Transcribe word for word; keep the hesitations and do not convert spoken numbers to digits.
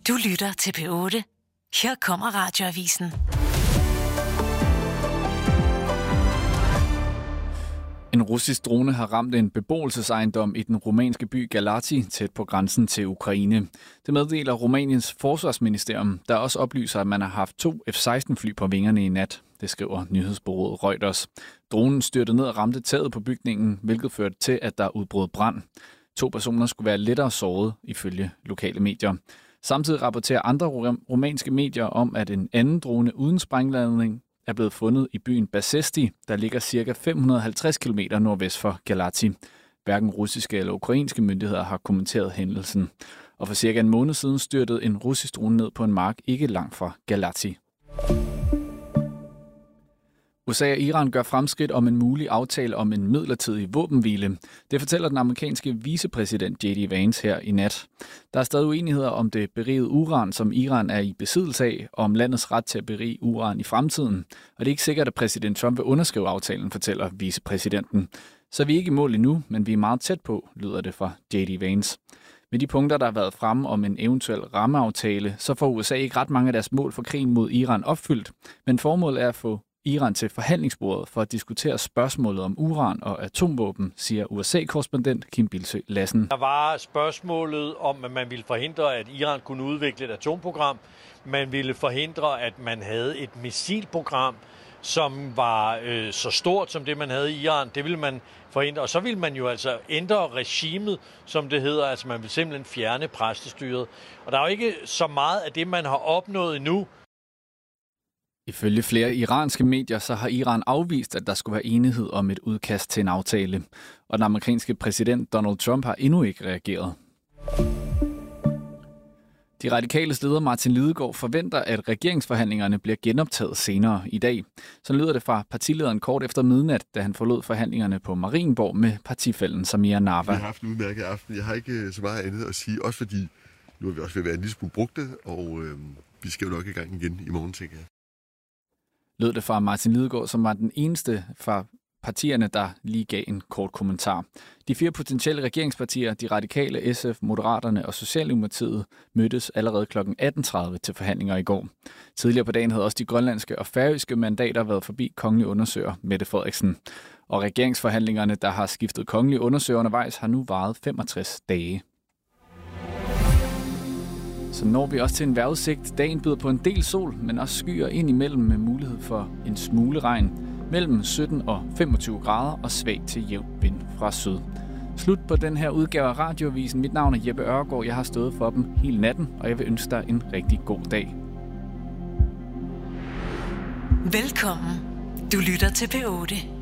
Du lytter til P otte. Her kommer Radioavisen. En russisk drone har ramt en beboelsesejendom i den rumænske by Galați, tæt på grænsen til Ukraine. Det meddeler Rumæniens forsvarsministerium, der også oplyser, at man har haft to F seksten fly på vingerne i nat. Det skriver nyhedsbureauet Reuters. Dronen styrtede ned og ramte taget på bygningen, hvilket førte til, at der udbrød brand. To personer skulle være lettere såret, ifølge lokale medier. Samtidig rapporterer andre rumænske medier om, at en anden drone uden sprængladning er blevet fundet i byen Basesti, der ligger ca. fem hundrede og halvtreds kilometer nordvest for Galați. Hverken russiske eller ukrainske myndigheder har kommenteret hændelsen. Og for cirka en måned siden styrtede en russisk drone ned på en mark ikke langt fra Galați. U S A og Iran gør fremskridt om en mulig aftale om en midlertidig våbenhvile. Det fortæller den amerikanske vicepræsident J D Vance her i nat. Der er stadig uenigheder om det berigede uran, som Iran er i besiddelse af, og om landets ret til at berige uran i fremtiden. Og det er ikke sikkert, at præsident Trump vil underskrive aftalen, fortæller vicepræsidenten. Så vi er ikke i mål endnu, men vi er meget tæt på, lyder det fra J D Vance. Med de punkter, der har været fremme om en eventuel rammeaftale, så får U S A ikke ret mange af deres mål for krigen mod Iran opfyldt. Men formålet er at få Iran til forhandlingsbordet for at diskutere spørgsmålet om uran og atomvåben, siger U S A-korrespondent Kim Bildsøe Lassen. Der var spørgsmålet om, at man ville forhindre, at Iran kunne udvikle et atomprogram. Man ville forhindre, at man havde et missilprogram, som var øh, så stort som det, man havde i Iran. Det ville man forhindre. Og så ville man jo altså ændre regimet, som det hedder. Altså man ville simpelthen fjerne præstestyret. Og der er jo ikke så meget af det, man har opnået endnu. Ifølge flere iranske medier, så har Iran afvist, at der skulle være enighed om et udkast til en aftale. Og den amerikanske præsident Donald Trump har endnu ikke reageret. De radikale leder Martin Lidegaard forventer, at regeringsforhandlingerne bliver genoptaget senere i dag. Så lyder det fra partilederen kort efter midnat, da han forlod forhandlingerne på Marienborg med partifællen Samira Nawa. Vi har haft en udmærket aften. Jeg har ikke så meget andet at sige, også fordi nu er vi også ved at være en lille smule brugte, og øh, vi skal jo nok i gang igen i morgen, tænker jeg. Lød det fra Martin Lidegaard, som var den eneste fra partierne, der lige gav en kort kommentar. De fire potentielle regeringspartier, de radikale, S F, Moderaterne og Socialdemokratiet, mødtes allerede kl. atten tredive til forhandlinger i går. Tidligere på dagen havde også de grønlandske og færøske mandater været forbi kongelig undersøger Mette Frederiksen. Og regeringsforhandlingerne, der har skiftet kongelig undersøger undervejs, har nu varet femogtres dage. Så når vi også til en vejrudsigt. Dagen byder på en del sol, men også skyer ind imellem med mulighed for en smule regn. Mellem sytten og femogtyve grader og svag til jævn vind fra syd. Slut på den her udgave af Radioavisen. Mit navn er Jeppe Ørgaard. Jeg har stået for dem hele natten, og jeg vil ønske dig en rigtig god dag. Velkommen. Du lytter til P otte.